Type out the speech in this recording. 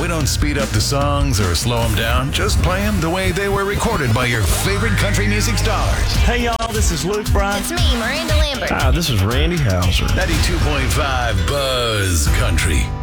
We don't speed up the songs or slow them down. Just play them the way they were recorded by your favorite country music stars. Hey, y'all, this is Luke Bryan. It's me, Miranda Lambert. Hi, this is Randy Houser. 92.5 Buzz Country.